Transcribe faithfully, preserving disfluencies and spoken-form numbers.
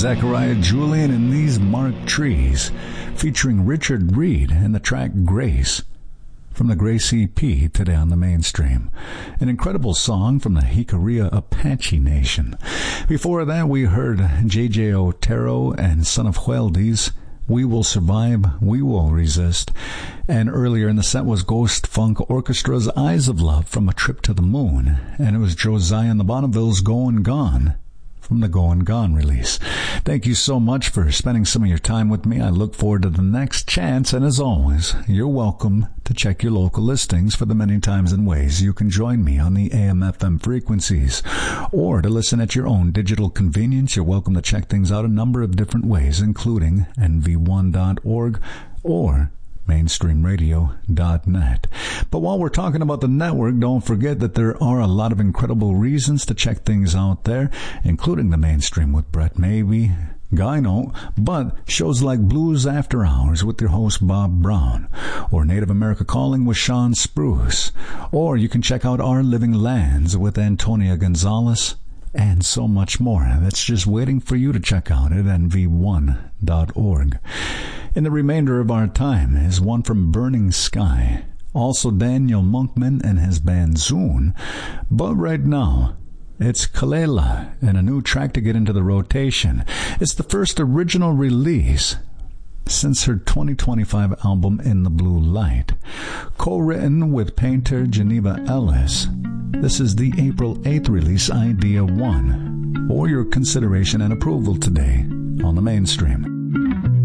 Zachariah Julian and These Marked Trees, featuring Richard Reed and the track Grace, from the Grace E P, today on the Mainstream. An incredible song from the Jicarilla Apache Nation. Before that, we heard J J Otero and Son of Hueldes, We Will Survive, We Will Resist. And earlier in the set was Ghost Funk Orchestra's Eyes of Love from A Trip to the Moon. And it was Josiah and the Bonnevilles, Goin' Gone, from the Goin' Gone release. Thank you so much for spending some of your time with me. I look forward to the next chance, and as always, you're welcome to check your local listings for the many times and ways you can join me on the A M F M frequencies. Or to listen at your own digital convenience, you're welcome to check things out a number of different ways, including N V one dot org or mainstream radio dot net. But while we're talking about the network, don't forget that there are a lot of incredible reasons to check things out there, including the Mainstream with Brett Mabee, Gyno, but shows like Blues After Hours with your host Bob Brown, or Native America Calling with Sean Spruce, or you can check out Our Living Lands with Antonia Gonzalez, and so much more. That's just waiting for you to check out at N V one dot org. In the remainder of our time is one from Burning Sky, also Daniel Monkman and his band Zoon. But right now, it's Kalela and a new track to get into the rotation. It's the first original release since her twenty twenty-five album In the Blue Light. Co-written with painter Geneva Ellis, this is the April eighth release, Idea One, for your consideration and approval today on the Mainstream.